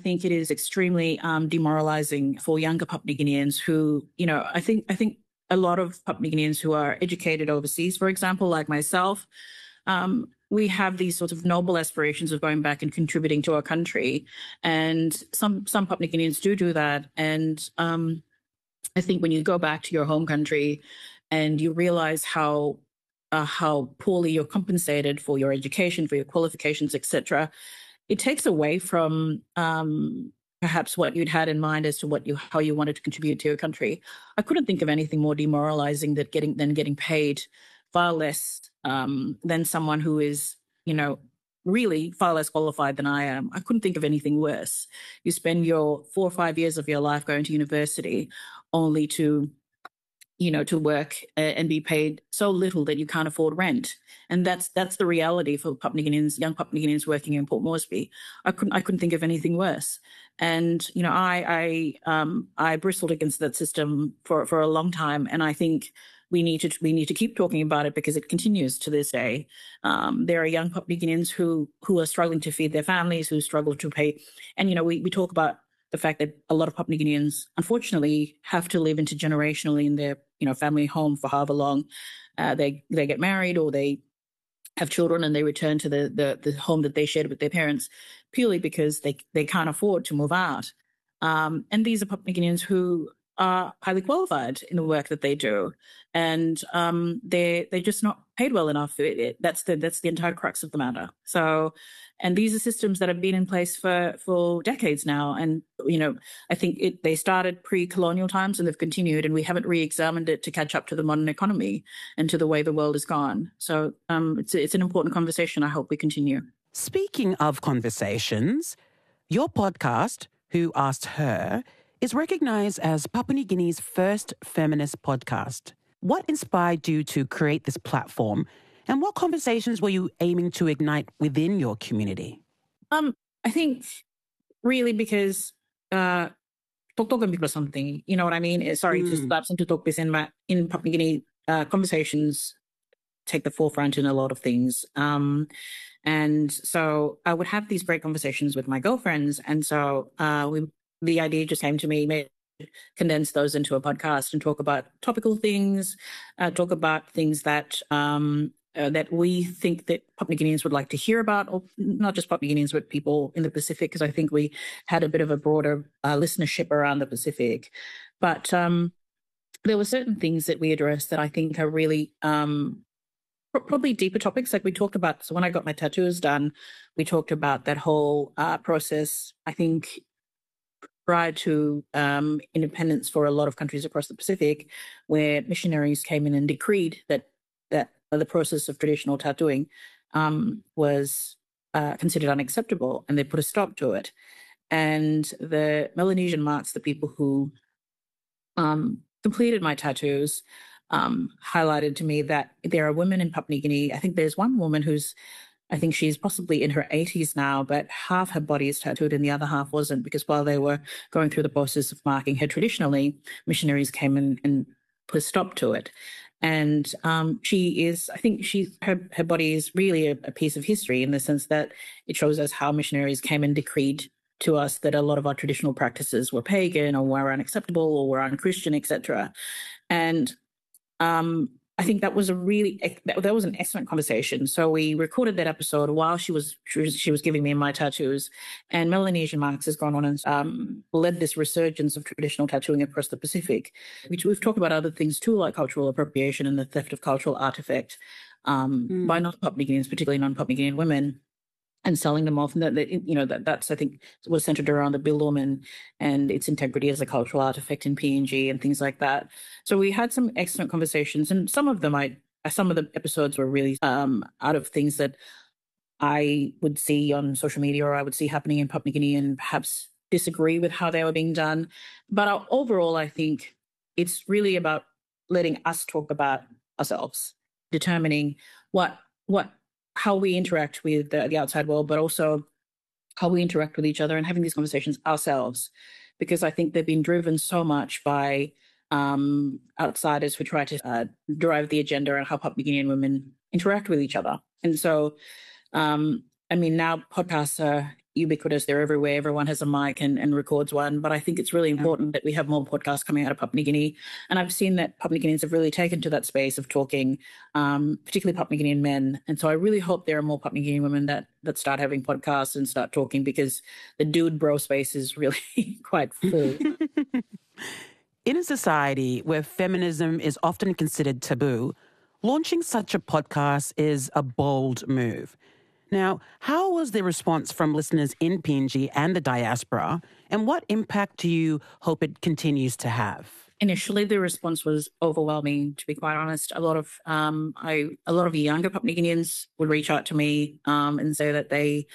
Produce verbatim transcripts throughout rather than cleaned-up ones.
think it is extremely um, demoralizing for younger Papua New Guineans who, you know, I think I think a lot of Papua New Guineans who are educated overseas, for example, like myself, um, we have these sorts of noble aspirations of going back and contributing to our country. And some some Papua New Guineans do do that. And um, I think when you go back to your home country and you realize how uh, how poorly you're compensated for your education, for your qualifications, et cetera, it takes away from um, perhaps what you'd had in mind as to what you how you wanted to contribute to your country. I couldn't think of anything more demoralizing than getting than getting paid far less um, than someone who is, you know, really far less qualified than I am. I couldn't think of anything worse. You spend your four or five years of your life going to university only to, you know, to work and be paid so little that you can't afford rent. And that's that's the reality for Papua New Guineans, young Papua New Guineans working in Port Moresby. I couldn't I couldn't think of anything worse. And, you know, I I um I bristled against that system for, for a long time. And I think we need to we need to keep talking about it because it continues to this day. Um, there are young Papua New Guineans who who are struggling to feed their families, who struggle to pay. And, you know, we, we talk about the fact that a lot of Papua New Guineans, unfortunately, have to live intergenerationally in their, you know, family home for however long. Uh, they they get married or they have children and they return to the, the the home that they shared with their parents purely because they they can't afford to move out. Um, and these are Papua New Guineans who are highly qualified in the work that they do, and um, they they're just not paid well enough. It, it, that's the that's the entire crux of the matter. So, and these are systems that have been in place for for decades now. And you know, I think it they started pre-colonial times and they've continued, and we haven't re-examined it to catch up to the modern economy and to the way the world has gone. So, um, it's it's an important conversation. I hope we continue. Speaking of conversations, your podcast, Who Asked Her, is recognised as Papua New Guinea's first feminist podcast. What inspired you to create this platform, and what conversations were you aiming to ignite within your community? Um, I think really because uh, talk-talk because something, you know what I mean? Sorry mm. to stop to talk this in my in Papua New Guinea, uh, conversations take the forefront in a lot of things. Um, and so I would have these great conversations with my girlfriends, and so uh, we. The idea just came to me, maybe condense those into a podcast and talk about topical things, uh, talk about things that um, uh, that we think that Papua New Guineans would like to hear about, or not just Papua New Guineans, but people in the Pacific, because I think we had a bit of a broader uh, listenership around the Pacific. But um, there were certain things that we addressed that I think are really um, probably deeper topics. Like we talked about, so when I got my tattoos done, we talked about that whole uh, process. I think prior to um, independence for a lot of countries across the Pacific, where missionaries came in and decreed that that the process of traditional tattooing um, was uh, considered unacceptable, and they put a stop to it. And the Melanesian marks, the people who um, completed my tattoos, um, highlighted to me that there are women in Papua New Guinea. I think there's one woman who's I think she's possibly in her eighties now, but half her body is tattooed and the other half wasn't, because while they were going through the process of marking her traditionally, missionaries came in and put a stop to it. And um, she is, I think she's, her, her body is really a, a piece of history in the sense that it shows us how missionaries came and decreed to us that a lot of our traditional practices were pagan or were unacceptable or were unchristian, et cetera. And um I think that was a really that, that was an excellent conversation. So we recorded that episode while she was she was, she was giving me my tattoos, and Melanesian Marks has gone on and um, led this resurgence of traditional tattooing across the Pacific. Which we've talked about other things too, like cultural appropriation and the theft of cultural artifact um, mm. by non-Papua New Guineans, particularly non-Papua New Guinean women, and selling them off. And that, that you know, that that's, I think, was centered around the Bildom and, and its integrity as a cultural artifact in P N G and things like that. So we had some excellent conversations, and some of them, I, some of the episodes were really um, out of things that I would see on social media or I would see happening in Papua New Guinea and perhaps disagree with how they were being done. But uh, overall, I think it's really about letting us talk about ourselves, determining what, what, how we interact with the, the outside world, but also how we interact with each other and having these conversations ourselves. Because I think they've been driven so much by um, outsiders who try to uh, derive the agenda on how Papua New Guinean women interact with each other. And so, um, I mean, now podcasts are ubiquitous. They're everywhere. Everyone has a mic and, and records one. But I think it's really important that we have more podcasts coming out of Papua New Guinea. And I've seen that Papua New Guineans have really taken to that space of talking, um, particularly Papua New Guinean men. And so I really hope there are more Papua New Guinean women that that start having podcasts and start talking, because the dude bro space is really quite full. In a society where feminism is often considered taboo, launching such a podcast is a bold move. Now, how was the response from listeners in P N G and the diaspora, and what impact do you hope it continues to have? Initially, the response was overwhelming, to be quite honest. A lot of um, I, a lot of younger Papua New Guineans would reach out to me um, and say that they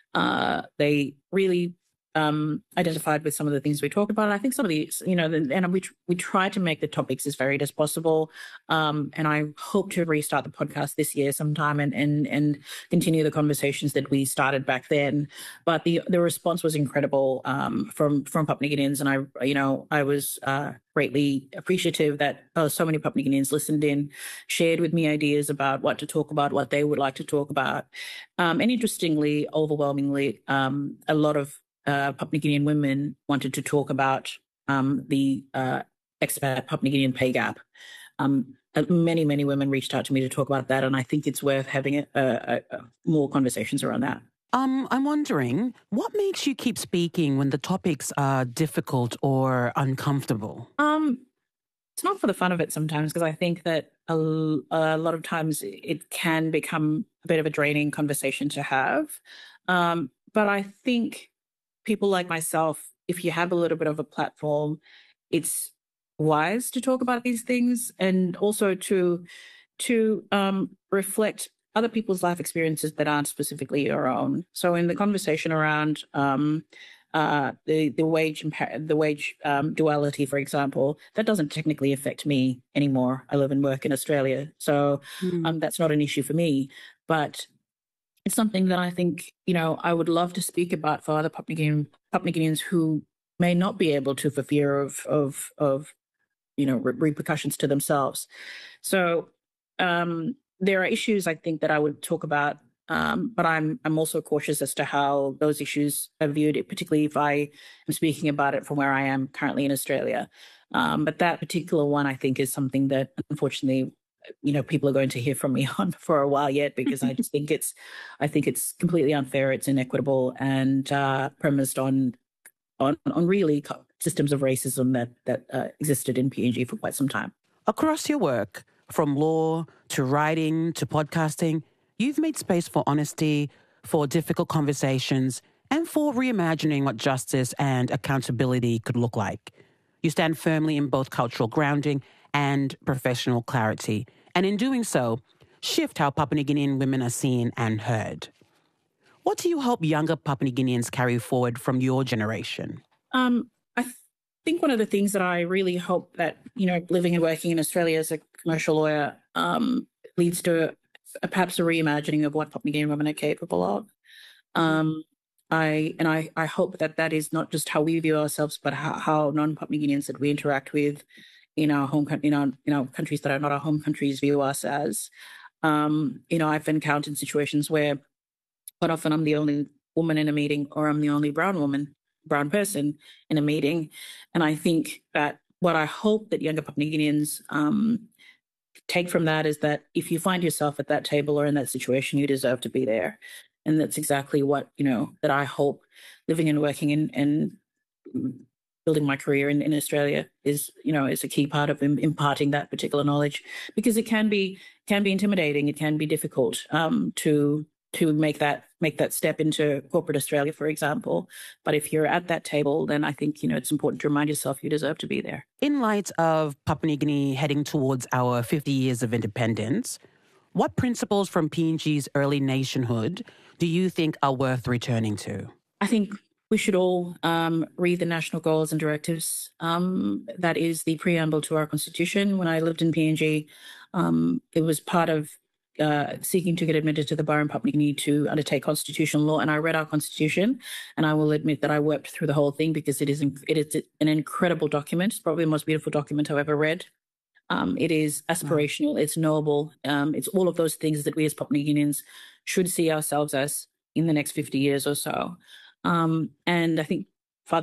uh, they really um, identified with some of the things we talked about. And I think some of these, you know, and we we try to make the topics as varied as possible. Um, and I hope to restart the podcast this year sometime and and and continue the conversations that we started back then. But the the response was incredible um, from from Papua New Guineans, and I you know I was uh, greatly appreciative that uh, so many Papua New Guineans listened in, shared with me ideas about what to talk about, what they would like to talk about, um, and interestingly, overwhelmingly, um, a lot of Uh, Papua New Guinean women wanted to talk about um, the uh, expat Papua New Guinean pay gap. Um, many, many women reached out to me to talk about that, and I think it's worth having a, a, a, more conversations around that. Um, I'm wondering, what makes you keep speaking when the topics are difficult or uncomfortable? Um, it's not for the fun of it sometimes, because I think that a, a lot of times it can become a bit of a draining conversation to have. Um, but I think people like myself, if you have a little bit of a platform, it's wise to talk about these things, and also to to um, reflect other people's life experiences that aren't specifically your own. So in the conversation around um, uh, the the wage the wage um, duality, for example, that doesn't technically affect me anymore. I live and work in Australia, so mm. um, that's not an issue for me. But it's something that I think, you know, I would love to speak about for other Papua New Guinean, Papua New Guineans who may not be able to for fear of, of, of you know, re- repercussions to themselves. So um, there are issues, I think, that I would talk about, um, but I'm I'm also cautious as to how those issues are viewed, particularly if I am speaking about it from where I am currently in Australia. Um, but that particular one, I think, is something that, unfortunately, you know, people are going to hear from me on for a while yet, because I just think it's, I think it's completely unfair. It's inequitable and uh, premised on, on, on really systems of racism that that uh, existed in P N G for quite some time. Across your work, from law to writing to podcasting, you've made space for honesty, for difficult conversations, and for reimagining what justice and accountability could look like. You stand firmly in both cultural grounding and professional clarity, and in doing so, shift how Papua New Guinean women are seen and heard. What do you hope younger Papua New Guineans carry forward from your generation? Um, I th- think one of the things that I really hope that, you know, living and working in Australia as a commercial lawyer um, leads to a, perhaps a reimagining of what Papua New Guinean women are capable of. Um, I and I, I hope that that is not just how we view ourselves, but how, how non-Papua New Guineans that we interact with in our home, in our, in our countries that are not our home countries view us as. Um, you know, I've encountered situations where quite often I'm the only woman in a meeting, or I'm the only brown woman, brown person in a meeting. And I think that what I hope that younger Papua New Guineans um, take from that is that if you find yourself at that table or in that situation, you deserve to be there. And that's exactly what, you know, that I hope living and working in, in building my career in, in Australia is, you know, is a key part of imparting that particular knowledge, because it can be can be intimidating. It can be difficult um, to to make that make that step into corporate Australia, for example. But if you're at that table, then I think, you know, it's important to remind yourself you deserve to be there. In light of Papua New Guinea heading towards our fifty years of independence, what principles from P N G's early nationhood do you think are worth returning to? I think we should all um, read the national goals and directives. Um, that is the preamble to our constitution. When I lived in P N G, um, it was part of uh, seeking to get admitted to the bar in Papua New Guinea to undertake constitutional law. And I read our constitution, and I will admit that I worked through the whole thing, because it is it is an incredible document. It's probably the most beautiful document I've ever read. Um, it is aspirational. It's noble. Um, it's all of those things that we as Papua New Guineans should see ourselves as in the next fifty years or so. Um, and I think